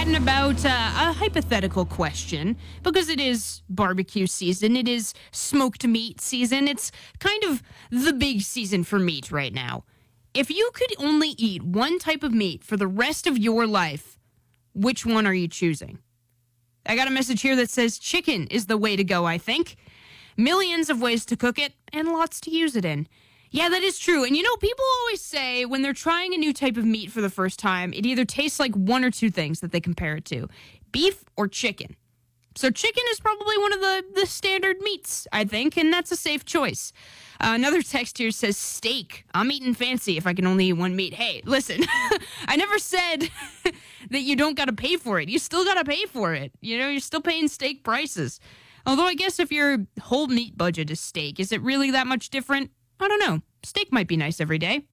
chatting about a hypothetical question because it is barbecue season. It is smoked meat season. It's kind of the big season for meat right now. If you could only eat one type of meat for the rest of your life, which one are you choosing? I got a message here that says chicken is the way to go, I think. Millions of ways to cook it and lots to use it in. Yeah, that is true. And people always say when they're trying a new type of meat for the first time, it either tastes like one or two things that they compare it to, beef or chicken. So chicken is probably one of the standard meats, I think, and that's a safe choice. Another text here says steak. I'm eating fancy if I can only eat one meat. Hey, listen, I never said that you don't got to pay for it. You still got to pay for it. You're still paying steak prices. Although I guess if your whole meat budget is steak, is it really that much different? I don't know. Steak might be nice every day.